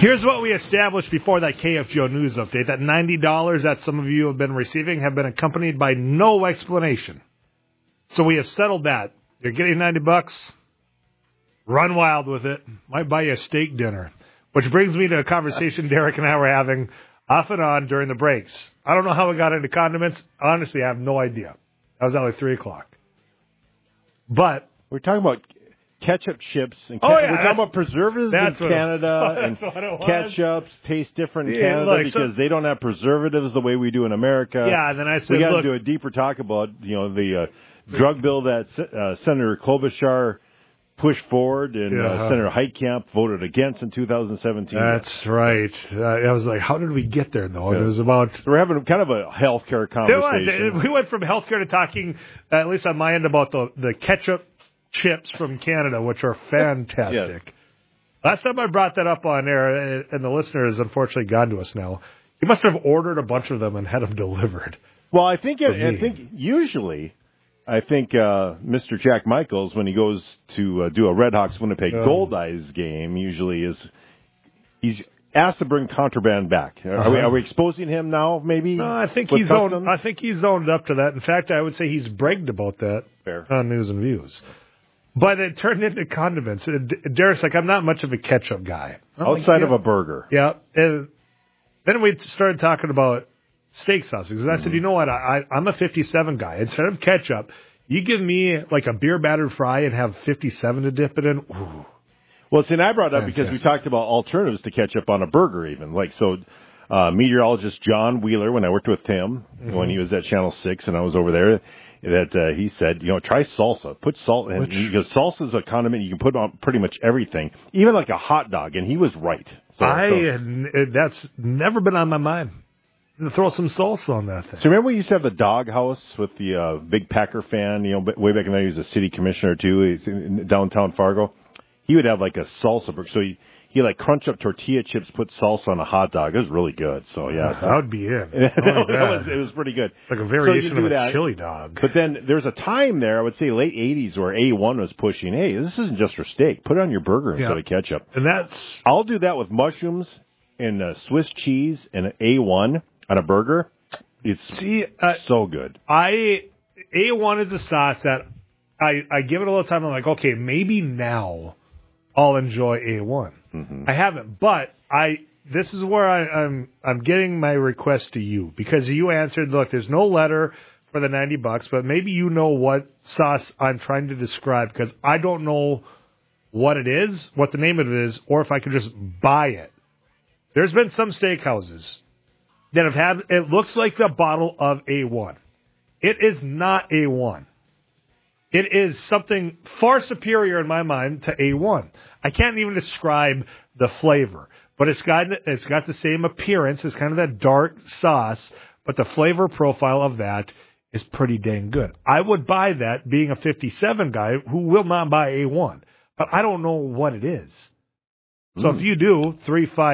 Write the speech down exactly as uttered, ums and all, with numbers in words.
Here's what we established before that K F G O news update. That ninety dollars that some of you have been receiving have been accompanied by no explanation. So we have settled that. You're getting ninety bucks. Run wild with it. Might buy you a steak dinner. Which brings me to a conversation Derek and I were having off and on during the breaks. I don't know how we got into condiments. Honestly, I have no idea. That was at like three o'clock. But we're talking about ketchup chips. And oh, yeah, we're talking about preservatives in Canada. It, and ketchups taste different in yeah, Canada look, because so, they don't have preservatives the way we do in America. Yeah, and then I said, we got to do a deeper talk about you know the uh, drug bill that uh, Senator Klobuchar pushed forward and yeah. uh, Senator Heitkamp voted against in two thousand seventeen. That's right. Uh, I was like, how did we get there, though? Yeah. It was about... So we're having kind of a healthcare conversation. It was. We went from healthcare to talking, uh, at least on my end, about the, the ketchup chips from Canada, which are fantastic. Yes. Last time I brought that up on air, and the listener has unfortunately gone to us now, he must have ordered a bunch of them and had them delivered. Well, I think it, I think usually... I think uh, Mister Jack Michaels, when he goes to uh, do a Red Hawks Winnipeg oh. Goldeyes game, usually is he's asked to bring contraband back. Are, uh-huh. we, are we exposing him now? Maybe. No, I think he's owned, I think he's owned up to that. In fact, I would say he's bragged about that Fair. on News and Views. But it turned into condiments. Derek's like, I'm not much of a ketchup guy. I'm Outside like, yeah. of a burger. Yeah. And then we started talking about steak sauces. And I said, you know what? I, I'm a fifty-seven guy. Instead of ketchup, you give me like a beer battered fry and have fifty-seven to dip it in. Ooh. Well, see, and I brought it up because we talked about alternatives to ketchup on a burger even. Like, so uh, meteorologist John Wheeler, when I worked with him, mm-hmm. when he was at Channel six and I was over there, that uh, he said, you know, try salsa. Put salt in. Because salsa is a condiment you can put on pretty much everything, even like a hot dog. And he was right. So, I so. That's never been on my mind. Throw some salsa on that thing. So remember we used to have the dog house with the uh, big Packer fan, you know, way back in there. He was a city commissioner, too. He's in downtown Fargo. He would have like a salsa burger. So he, he like crunch up tortilla chips, put salsa on a hot dog. It was really good. So, yeah. So. That would be it. that was, it was pretty good. Like a variation so of a that. chili dog. But then there's a time there, I would say late eighties, where A one was pushing, hey, this isn't just for steak. Put it on your burger instead yeah. of ketchup. And that's... I'll do that with mushrooms and uh, Swiss cheese and A one on a burger. It's See, uh, so good. I A one is a sauce that I, I give it a little time. I'm like, okay, maybe now I'll enjoy A one. Mm-hmm. I haven't, but I. This is where I, I'm I'm getting my request to you because you answered. Look, there's no letter for the ninety bucks, but maybe you know what sauce I'm trying to describe because I don't know what it is, what the name of it is, or if I could just buy it. There's been some steakhouses that have had, it looks like the bottle of A one. It is not A one. It is something far superior in my mind to A one. I can't even describe the flavor, but it's got it's got the same appearance. It's kind of that dark sauce, but the flavor profile of that is pretty dang good. I would buy that being a fifty-seven guy who will not buy A one, but I don't know what it is. So mm. if you do, three five